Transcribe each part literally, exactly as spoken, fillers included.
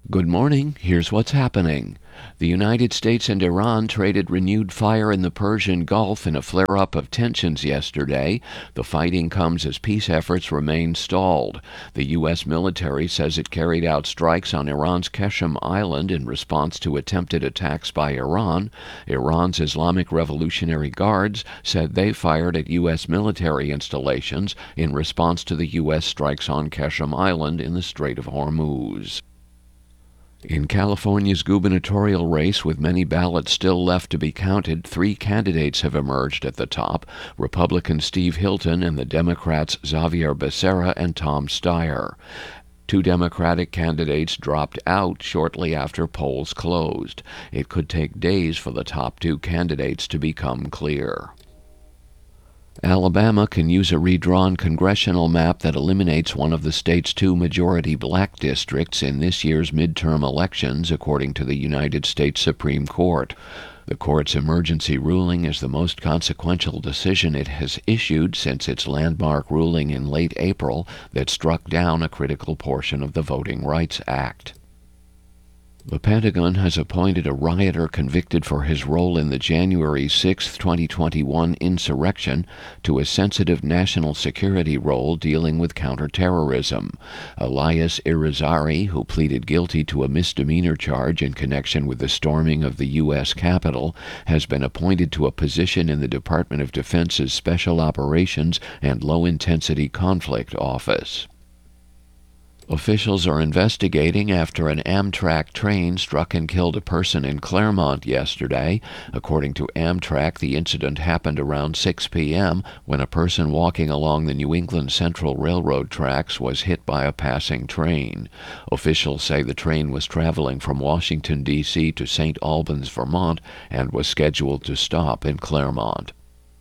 Good morning. Here's what's happening. The United States and Iran traded renewed fire in the Persian Gulf in a flare-up of tensions yesterday. The fighting comes as peace efforts remain stalled. The U S military says it carried out strikes on Iran's Qeshm Island in response to attempted attacks by Iran. Iran's Islamic Revolutionary Guards said they fired at U S military installations in response to the U S strikes on Qeshm Island in the Strait of Hormuz. In California's gubernatorial race, with many ballots still left to be counted, three candidates have emerged at the top: Republican Steve Hilton and the Democrats Xavier Becerra and Tom Steyer. Two Democratic candidates dropped out shortly after polls closed. It could take days for the top two candidates to become clear. Alabama can use a redrawn congressional map that eliminates one of the state's two majority black districts in this year's midterm elections, according to the United States Supreme Court. The court's emergency ruling is the most consequential decision it has issued since its landmark ruling in late April that struck down a critical portion of the Voting Rights Act. The Pentagon has appointed a rioter convicted for his role in the January sixth, twenty twenty-one insurrection to a sensitive national security role dealing with counterterrorism. Elias Irizarry, who pleaded guilty to a misdemeanor charge in connection with the storming of the U S Capitol, has been appointed to a position in the Department of Defense's Special Operations and Low-Intensity Conflict Office. Officials are investigating after an Amtrak train struck and killed a person in Claremont yesterday. According to Amtrak, the incident happened around six p.m. when a person walking along the New England Central Railroad tracks was hit by a passing train. Officials say the train was traveling from Washington, D C to Saint Albans, Vermont, and was scheduled to stop in Claremont.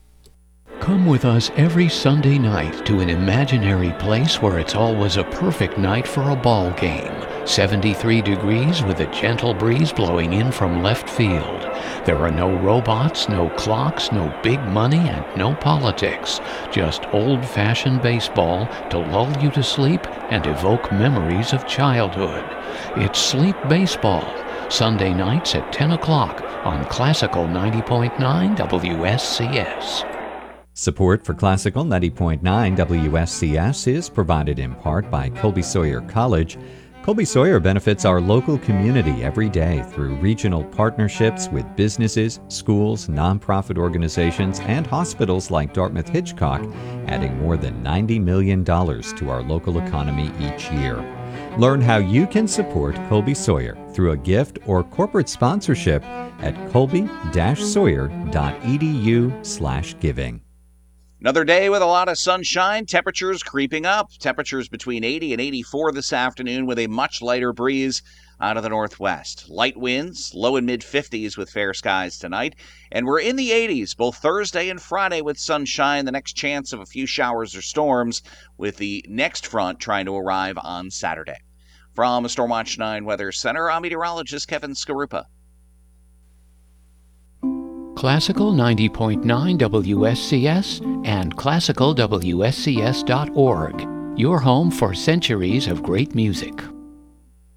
Come with us every Sunday night to an imaginary place where it's always a perfect night for a ball game. seventy-three degrees with a gentle breeze blowing in from left field. There are no robots, no clocks, no big money, and no politics. Just old-fashioned baseball to lull you to sleep and evoke memories of childhood. It's Sleep Baseball, Sunday nights at ten o'clock on Classical ninety point nine W S C S. Support for Classical ninety point nine W S C S is provided in part by Colby Sawyer College. Colby Sawyer benefits our local community every day through regional partnerships with businesses, schools, nonprofit organizations, and hospitals like Dartmouth Hitchcock, adding more than ninety million dollars to our local economy each year. Learn how you can support Colby Sawyer through a gift or corporate sponsorship at colby dash sawyer dot e d u slash giving. Another day with a lot of sunshine, temperatures creeping up. Temperatures between eighty and eighty-four this afternoon with a much lighter breeze out of the northwest. Light winds, low and mid fifties with fair skies tonight. And we're in the eighties both Thursday and Friday with sunshine. The next chance of a few showers or storms with the next front trying to arrive on Saturday. From the Stormwatch nine Weather Center, I'm meteorologist Kevin Skarupa. Classical ninety point nine W S C S and classical W S C S dot org. Your home for centuries of great music.